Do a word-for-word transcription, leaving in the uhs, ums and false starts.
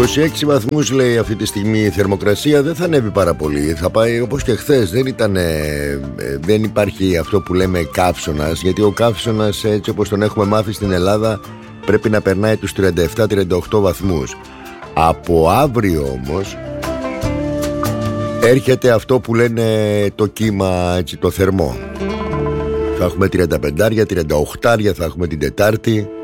είκοσι έξι βαθμούς λέει αυτή τη στιγμή η θερμοκρασία. Δεν θα ανέβει πάρα πολύ. Θα πάει όπως και χθες. Δεν, ήταν, ε, δεν υπάρχει αυτό που λέμε καύσωνας. Γιατί ο καύσωνας, έτσι όπως τον έχουμε μάθει στην Ελλάδα, πρέπει να περνάει τους τριάντα επτά τριάντα οκτώ βαθμούς. Από αύριο όμως έρχεται αυτό που λένε το κύμα, έτσι, το θερμό. Θα έχουμε τριάντα πέντε τριάντα οκτώ θα έχουμε την Τετάρτη.